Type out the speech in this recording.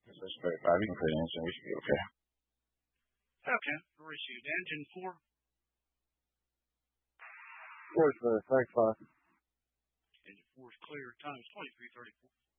Suspect 5. You can put it in, so we should be okay. Okay, received. Engine 4. 4 is clear. Thanks, 5. Engine 4 is clear. Time is 23:34.